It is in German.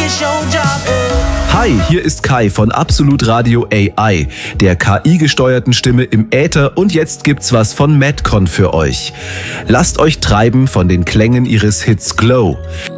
it's your job. Hi, hier ist Kai von Absolut Radio AI, der KI-gesteuerten Stimme im Äther, und jetzt gibt's was von Madcon für euch. Lasst euch treiben von den Klängen ihres Hits Glow.